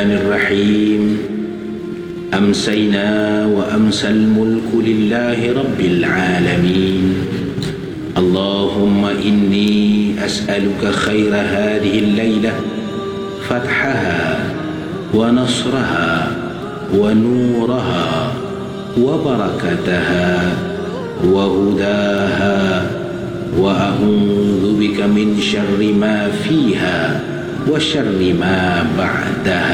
الرحيم. أمسينا وأمسى الملك لله رب العالمين. اللهم إني أسألك خير هذه الليلة، فتحها ونصرها ونورها وبركتها وهداها، وأعوذ بك من شر ما فيها وشر ما بعدها.